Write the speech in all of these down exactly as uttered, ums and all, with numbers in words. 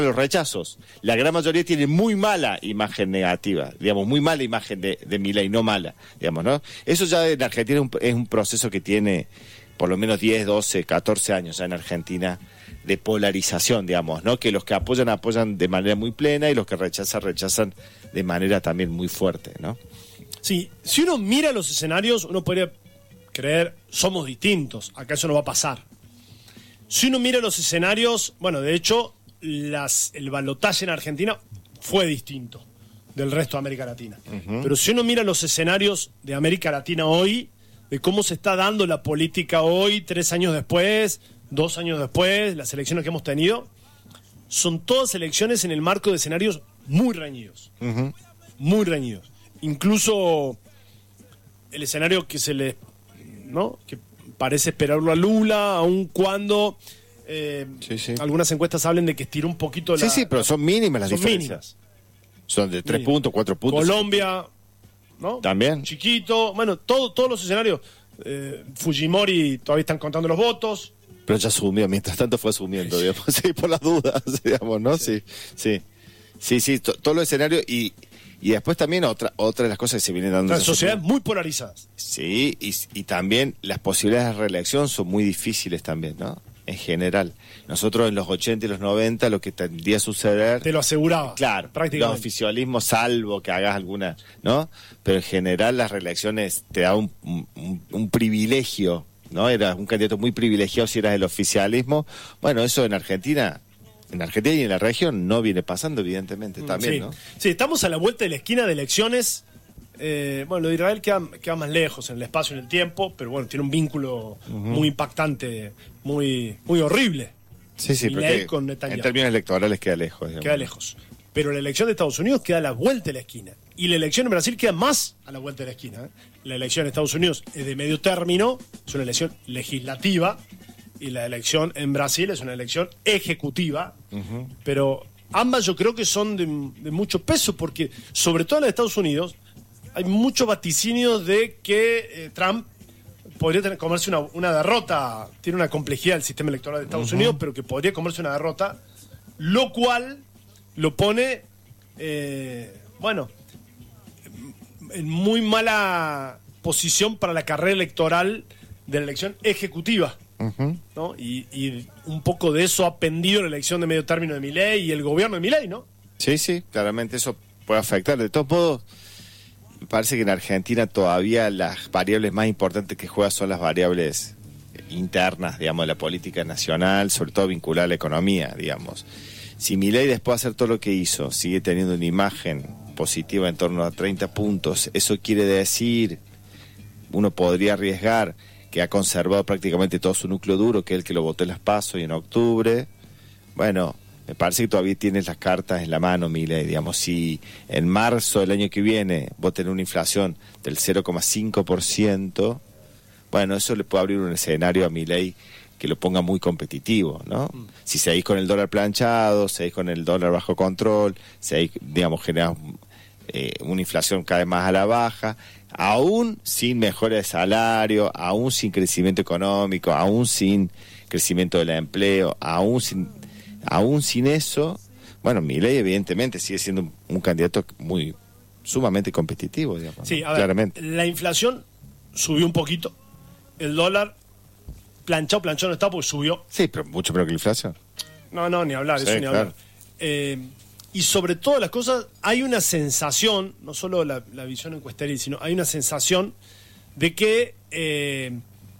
los rechazos. La gran mayoría tiene muy mala imagen negativa, digamos, muy mala imagen de, de Milei, no mala, digamos, ¿no? Eso ya en Argentina es un, es un proceso que tiene por lo menos diez, doce, catorce años ya en Argentina de polarización, digamos, ¿no? Que los que apoyan, apoyan de manera muy plena y los que rechazan, rechazan de manera también muy fuerte, ¿no? Sí, si uno mira los escenarios, uno podría creer, somos distintos, acá eso no va a pasar. Si uno mira los escenarios, bueno, de hecho, las, el balotaje en Argentina fue distinto del resto de América Latina. Uh-huh. Pero si uno mira los escenarios de América Latina hoy, de cómo se está dando la política hoy, tres años después, dos años después, las elecciones que hemos tenido, son todas elecciones en el marco de escenarios muy reñidos. Uh-huh. Muy reñidos. Incluso el escenario que se le, ¿no? que parece esperarlo a Lula, aun cuando eh, sí, sí. algunas encuestas hablan de que estiró un poquito la... Sí, sí, pero son mínimas las son diferencias. Mínimas. Son de tres puntos, cuatro puntos. Colombia, ¿no? También. Chiquito, bueno, todo, todos los escenarios. Eh, Fujimori todavía están contando los votos. Pero ya asumió, mientras tanto fue asumiendo, sí. digamos, sí, por las dudas, digamos, ¿no? Sí, sí, sí, sí, to, todos los escenarios y... Y después también otra otra de las cosas que se vienen dando... Las sociedades muy polarizadas. Sí, y, y también las posibilidades de reelección son muy difíciles también, ¿no? En general. Nosotros en los ochenta y los noventa lo que tendría a suceder... Te lo aseguraba. Claro, prácticamente. Los oficialismos, salvo que hagas alguna, ¿no? Pero en general las reelecciones te da un, un, un privilegio, ¿no? Eras un candidato muy privilegiado si eras del oficialismo. Bueno, eso en Argentina... En Argentina y en la región no viene pasando, evidentemente, también, sí. ¿no? Sí, estamos a la vuelta de la esquina de elecciones. Eh, bueno, lo de Israel queda, queda más lejos en el espacio y en el tiempo, pero bueno, tiene un vínculo uh-huh. muy impactante, muy, muy horrible. Sí, sí, pero con en términos electorales queda lejos. Digamos. Queda lejos. Pero la elección de Estados Unidos queda a la vuelta de la esquina. Y la elección en Brasil queda más a la vuelta de la esquina. ¿eh? La elección en Estados Unidos es de medio término, es una elección legislativa. Y la elección en Brasil es una elección ejecutiva, uh-huh. pero ambas yo creo que son de, de mucho peso, porque sobre todo en los Estados Unidos hay mucho vaticinio de que eh, Trump podría tener, comerse una, una derrota, tiene una complejidad el sistema electoral de Estados uh-huh. Unidos, pero que podría comerse una derrota, lo cual lo pone, eh, bueno, en muy mala posición para la carrera electoral de la elección ejecutiva. Uh-huh. ¿No? Y, y un poco de eso ha pendido la elección de medio término de Milei y el gobierno de Milei, ¿no? Sí, sí, claramente eso puede afectar. De todos modos, me parece que en Argentina todavía las variables más importantes que juega son las variables internas, digamos, de la política nacional, sobre todo vinculada a la economía, digamos. Si Milei, después de hacer todo lo que hizo, sigue teniendo una imagen positiva en torno a treinta puntos, eso quiere decir, uno podría arriesgar que ha conservado prácticamente todo su núcleo duro, que es el que lo votó en las PASO y en octubre. Bueno, me parece que todavía tienes las cartas en la mano, Milei. Digamos, si en marzo del año que viene vos tenés una inflación del cero coma cinco por ciento, bueno, eso le puede abrir un escenario a Milei que lo ponga muy competitivo, ¿no? Mm. Si seguís con el dólar planchado, seguís con el dólar bajo control, seguís, digamos, generás eh, una inflación cada vez más a la baja, aún sin mejora de salario, aún sin crecimiento económico, aún sin crecimiento del empleo, aún sin, aún sin eso, bueno, Milei evidentemente sigue siendo un, un candidato muy sumamente competitivo, digamos. Sí, ¿no? a ver, claramente. La inflación subió un poquito, el dólar planchado, planchado no está porque subió. Sí, pero mucho peor que la inflación. No, no, ni hablar, sí, eso ni claro. hablar. Eh, Y sobre todas las cosas, hay una sensación, no solo la, la visión encuesteril, sino hay una sensación de que eh,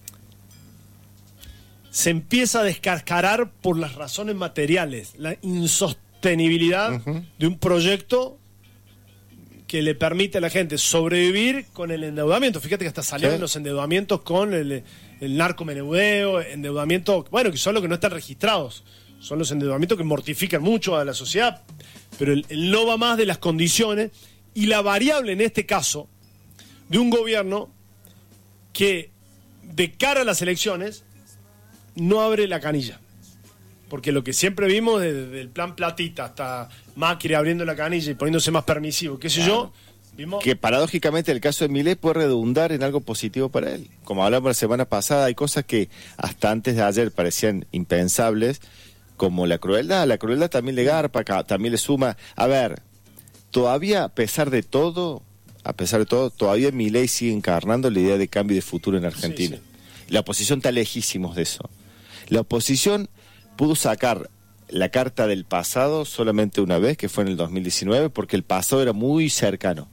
se empieza a descascarar por las razones materiales, la insostenibilidad uh-huh. de un proyecto que le permite a la gente sobrevivir con el endeudamiento. Fíjate que hasta salieron ¿Sí? los endeudamientos con el, el narcomenudeo, endeudamiento, bueno, que son los que no están registrados. Son los endeudamientos que mortifican mucho a la sociedad, pero el, el no va más de las condiciones y la variable en este caso de un gobierno que de cara a las elecciones no abre la canilla. Porque lo que siempre vimos desde el plan Platita hasta Macri abriendo la canilla y poniéndose más permisivo, qué sé claro. yo, vimos... Que paradójicamente el caso de Milei puede redundar en algo positivo para él. Como hablamos la semana pasada, hay cosas que hasta antes de ayer parecían impensables, como la crueldad. La crueldad también le garpa, también le suma. A ver, todavía a pesar de todo, a pesar de todo, todavía Milei sigue encarnando la idea de cambio de futuro en Argentina. Sí, sí. La oposición está lejísimos de eso. La oposición pudo sacar la carta del pasado solamente una vez, que fue en el dos mil diecinueve, porque el pasado era muy cercano.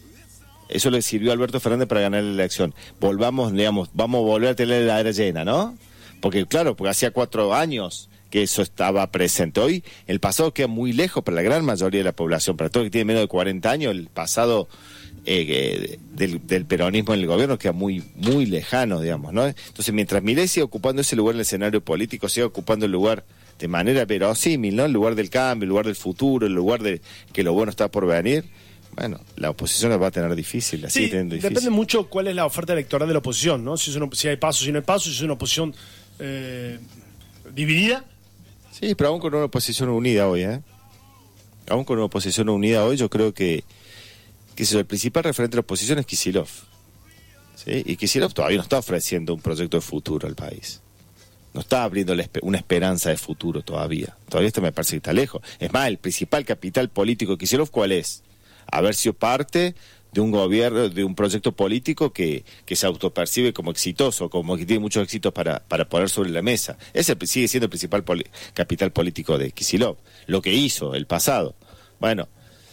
Eso le sirvió a Alberto Fernández para ganar la elección. Volvamos, digamos, vamos a volver a tener la era llena, ¿no? Porque claro, porque hacía cuatro años que eso estaba presente. Hoy el pasado queda muy lejos para la gran mayoría de la población, para todo el que tiene menos de cuarenta años, el pasado eh, del, del peronismo en el gobierno queda muy muy lejano, digamos, ¿no? Entonces, mientras Milei siga ocupando ese lugar en el escenario político, siga ocupando el lugar de manera verosímil, ¿no? El lugar del cambio, el lugar del futuro, el lugar de que lo bueno está por venir. Bueno, la oposición la va a tener difícil, así sí, teniendo difícil. Depende mucho cuál es la oferta electoral de la oposición, ¿no? Si, es una, si hay pasos, si no hay pasos, si es una oposición eh, dividida. Sí, pero aún con una oposición unida hoy, ¿eh? Aún con una oposición unida hoy, yo creo que, que el principal referente de la oposición es Kicillof. ¿Sí? Y Kicillof todavía no está ofreciendo un proyecto de futuro al país. No está abriendo una esperanza de futuro todavía. Todavía esto me parece que está lejos. Es más, el principal capital político de Kicillof, ¿cuál es? Haber sido parte de un gobierno, de un proyecto político que, que se autopercibe como exitoso, como que tiene muchos éxitos para, para poner sobre la mesa. Ese sigue siendo el principal poli, capital político de Kicillof. Lo que hizo, el pasado. Bueno,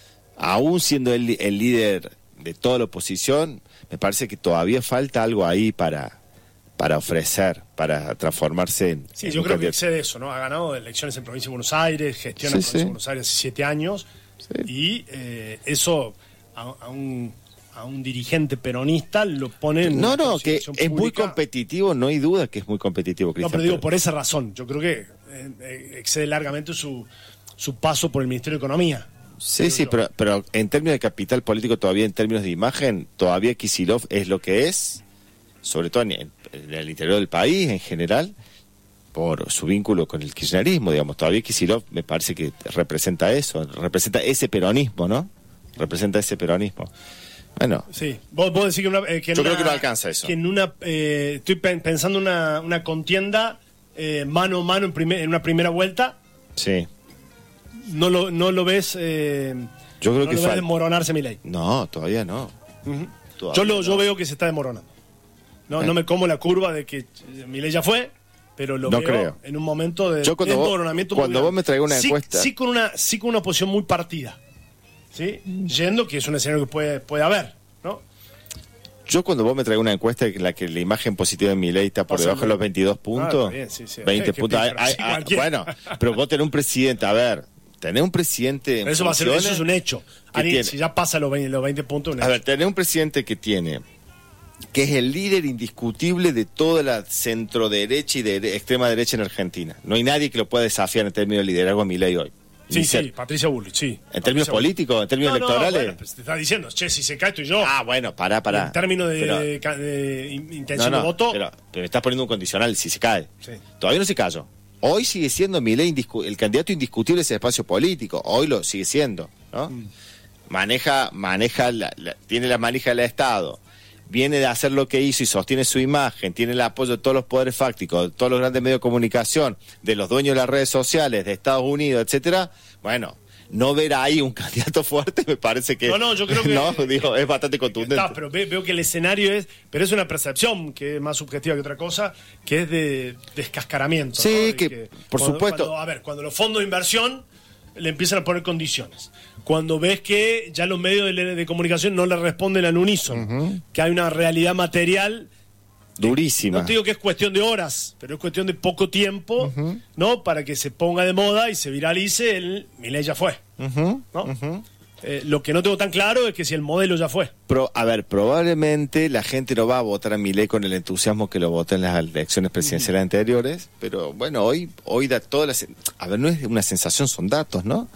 aún siendo el, el líder de toda la oposición, me parece que todavía falta algo ahí para... para ofrecer, para transformarse en... Sí, en yo creo candidato. Que excede eso, ¿no? Ha ganado elecciones en Provincia de Buenos Aires, gestiona sí, en Provincia sí. de Buenos Aires hace siete años, sí. y eh, eso a, a, un, a un dirigente peronista lo pone en... No, no, que pública. Es muy competitivo, no hay duda que es muy competitivo, Cristian. No, pero digo, por esa razón, yo creo que eh, excede largamente su, su paso por el Ministerio de Economía. Sí, sí, pero, pero en términos de capital político, todavía en términos de imagen, todavía Kicillof es lo que es, sobre todo en, en el interior del país en general, por su vínculo con el kirchnerismo, digamos. Todavía Kicillof me parece que representa eso, representa ese peronismo, ¿no? Representa ese peronismo. Bueno. Sí, vos, vos decís que, una, eh, que yo una, creo que no alcanza eso. Que en una, eh, estoy pensando en una, una contienda eh, mano a mano en, primer, en una primera vuelta. Sí. No lo, no lo ves... Eh, yo creo no que lo fal... ves desmoronarse Milei. No, todavía no. Uh-huh. todavía yo, lo, no. yo veo que se está desmoronando. No, eh. no me como la curva de que Milei ya fue, pero lo no veo creo. en un momento de yo cuando desmoronamiento. Vos, cuando vos me traigas una sí, encuesta... Sí con una, sí con una posición muy partida. ¿Sí? Yendo, que es un escenario que puede, puede haber, ¿no? Yo cuando vos me traigas una encuesta en la que la imagen positiva de Milei está por debajo de los veintidós puntos, ah, bien, sí, sí. veinte puntos, hay, hay, hay, bueno, pero vos tenés un presidente, a ver, tenés un presidente en eso, va a ser, eso es un hecho. Ari, tiene, si ya pasa los veinte, los veinte puntos, un a hecho. ver, tenés un presidente que tiene, que es el líder indiscutible de toda la centro-derecha y de extrema derecha en Argentina. No hay nadie que lo pueda desafiar en términos de liderazgo a Milei hoy. Sí, sí, ser. Patricia Bullrich, sí. ¿En Patricia términos Bullrich. políticos? ¿En términos no, electorales? No, bueno, pues te está diciendo, che, si se cae estoy yo. Ah, bueno, pará, pará. En términos de, pero, de, de intención no, no, de voto... Pero, pero me estás poniendo un condicional, si se cae. Sí. Todavía no se cayó. Hoy sigue siendo Milei el candidato indiscutible de ese espacio político. Hoy lo sigue siendo, ¿no? Mm. Maneja, maneja la, la, tiene la manija del Estado. Viene de hacer lo que hizo y sostiene su imagen, tiene el apoyo de todos los poderes fácticos, de todos los grandes medios de comunicación, de los dueños de las redes sociales, de Estados Unidos, etcétera. Bueno, no ver ahí un candidato fuerte me parece que... No, no, yo creo que... no, digo, es bastante contundente. Está, pero ve, veo que el escenario es... Pero es una percepción que es más subjetiva que otra cosa, que es de descascaramiento. Sí, ¿no? De que, que por cuando, supuesto... Cuando, a ver, cuando los fondos de inversión le empiezan a poner condiciones. Cuando ves que ya los medios de, de comunicación no le responden al unísono, uh-huh. que hay una realidad material... durísima. No te digo que es cuestión de horas, pero es cuestión de poco tiempo, uh-huh. ¿no? Para que se ponga de moda y se viralice el Milei ya fue, uh-huh. ¿no? Uh-huh. Eh, lo que no tengo tan claro es que si el modelo ya fue. Pero, a ver, probablemente la gente no va a votar a Milei con el entusiasmo que lo votó en las elecciones presidenciales uh-huh. anteriores, pero bueno, hoy hoy da toda la... A ver, no es una sensación, son datos, ¿no?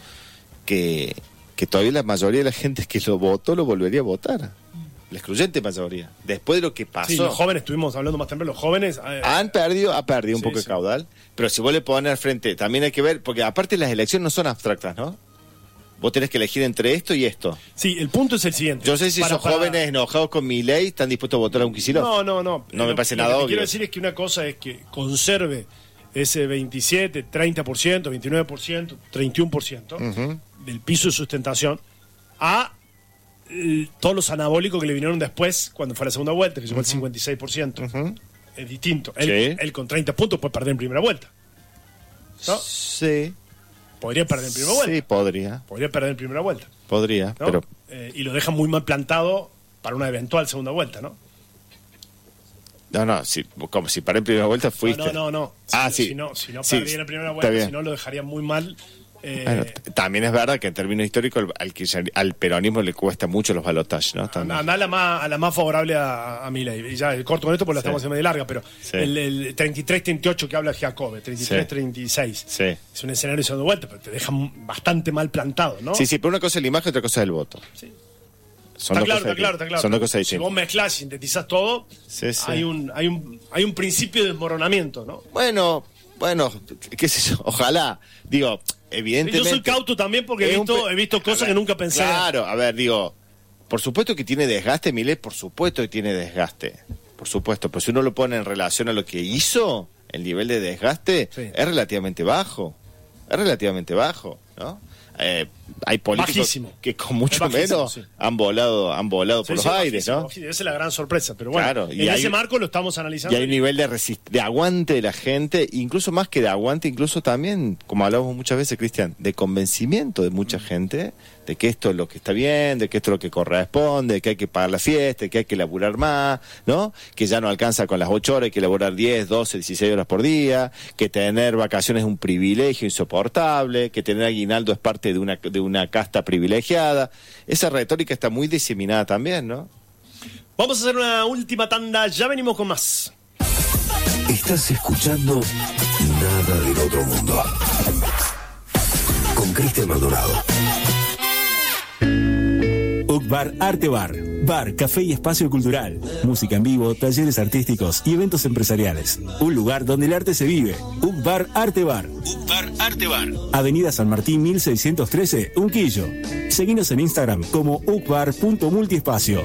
Que, que todavía la mayoría de la gente que lo votó lo volvería a votar. La excluyente mayoría. Después de lo que pasó. Sí, los jóvenes, estuvimos hablando más temprano, los jóvenes... Eh, han perdido, ha perdido un sí, poco sí. de caudal, pero si vos le pones al frente, también hay que ver, porque aparte las elecciones no son abstractas, ¿no? Vos tenés que elegir entre esto y esto. Sí, el punto es el siguiente. Yo sé si para, esos para... jóvenes enojados con Milei están dispuestos a votar a un Kicillof. No, no, no. No lo, me parece lo nada que obvio. Quiero decir es que una cosa es que conserve ese veintisiete, treinta por ciento, veintinueve por ciento, treinta y uno por ciento uh-huh. del piso de sustentación a eh, todos los anabólicos que le vinieron después cuando fue la segunda vuelta, que llegó uh-huh. al cincuenta y seis por ciento. Uh-huh. Es distinto. Él, sí. él con treinta puntos puede perder en primera vuelta. ¿No? Sí. Podría perder en primera vuelta. Sí, podría. Podría perder en primera vuelta. Podría, ¿no? pero... Eh, y lo deja muy mal plantado para una eventual segunda vuelta, ¿no? No, no, si, como si para en primera vuelta fuiste. No, no, no. no. Ah, si, sí. Si no, si no sí, perdía en la primera vuelta, si no lo dejaría muy mal. Eh... Bueno, también es verdad que en términos históricos al, al peronismo le cuesta mucho los balotajes, ¿no? Anda a la más, a la más favorable a, a Milei. Ya corto con esto porque la sí. estamos haciendo de larga, pero sí. el, el treinta y tres treinta y ocho que habla Giacobbe, treinta y tres treinta y seis. Sí. Es un escenario de segunda vuelta, pero te deja bastante mal plantado, ¿no? Sí, sí, pero una cosa es la imagen y otra cosa es el voto. Sí. Son está, claro, está claro, está claro. Son dos cosas distintas. Si vos mezclás y sintetizás todo, sí, sí. Hay, un, hay, un, hay un principio de desmoronamiento, ¿no? Bueno, bueno, qué sé yo, ojalá. Digo, evidentemente... Yo soy cauto también porque he visto, he visto cosas ver, que nunca pensé. Claro, a ver, digo, por supuesto que tiene desgaste, Milei, por supuesto que tiene desgaste. Por supuesto, pero si uno lo pone en relación a lo que hizo, el nivel de desgaste sí. es relativamente bajo. Es relativamente bajo, ¿no? Eh, hay políticos bajísimo. que con mucho menos sí. han volado han volado sí, por los sí, aires, bajísimo, ¿no? Bajísimo. Esa es la gran sorpresa, pero bueno, claro, en hay, ese marco lo estamos analizando. Y hay un nivel de, resist- de aguante de la gente, incluso más que de aguante, incluso también, como hablamos muchas veces, Cristian, de convencimiento de mucha mm. gente de que esto es lo que está bien, de que esto es lo que corresponde, de que hay que pagar la fiesta, de que hay que laburar más, ¿no? Que ya no alcanza con las ocho horas, hay que laburar diez, doce, dieciséis horas por día, que tener vacaciones es un privilegio insoportable, que tener aguinaldo es parte de una, de una casta privilegiada. Esa retórica está muy diseminada también, ¿no? Vamos a hacer una última tanda, ya venimos con más. Estás escuchando Nada del Otro Mundo con Cristian Maldonado. U C Bar Arte Bar. Bar, café y espacio cultural. Música en vivo, talleres artísticos y eventos empresariales. Un lugar donde el arte se vive. U C Bar Arte Bar. U C Bar Arte Bar. Avenida San Martín mil seiscientos trece, Unquillo. Seguinos en Instagram como u c bar punto multiespacio.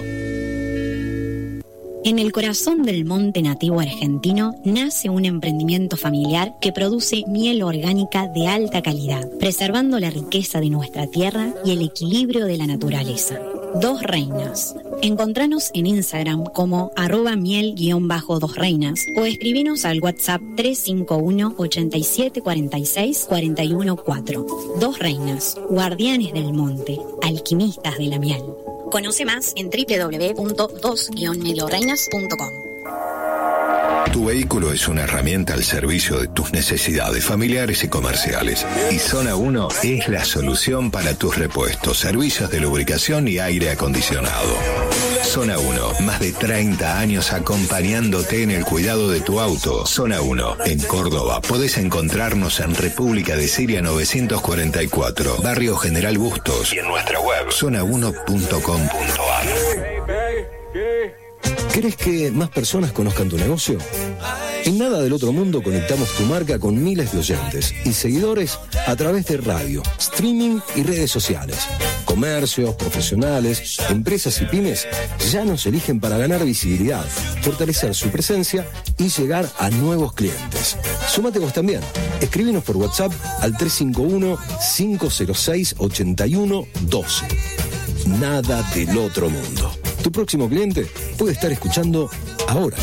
En el corazón del monte nativo argentino nace un emprendimiento familiar que produce miel orgánica de alta calidad, preservando la riqueza de nuestra tierra y el equilibrio de la naturaleza. Dos Reinas. Encontranos en Instagram como arroba miel guión bajo dos reinas o escribinos al WhatsApp tres cinco uno, ocho siete cuatro seis, cuatro uno cuatro. Dos Reinas, guardianes del monte, alquimistas de la miel. Conoce más en doble u doble u doble u punto dos guion melorreinas punto com. Tu vehículo es una herramienta al servicio de tus necesidades familiares y comerciales. Y Zona uno es la solución para tus repuestos, servicios de lubricación y aire acondicionado. Zona uno, más de treinta años acompañándote en el cuidado de tu auto. Zona uno, en Córdoba. Podés encontrarnos en República de Siria novecientos cuarenta y cuatro, Barrio General Bustos. Y en nuestra web, zona uno punto com punto a r. ¿Querés que más personas conozcan tu negocio? En Nada del Otro Mundo conectamos tu marca con miles de oyentes y seguidores a través de radio, streaming y redes sociales. Comercios, profesionales, empresas y pymes ya nos eligen para ganar visibilidad, fortalecer su presencia y llegar a nuevos clientes. Súmate vos también. Escríbenos por WhatsApp al tres cinco uno, cinco cero seis, ocho uno uno dos. Nada del Otro Mundo. Tu próximo cliente puede estar escuchando ahora.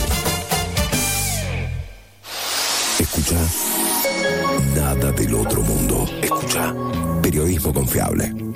Escucha Nada del Otro Mundo. Escucha periodismo confiable.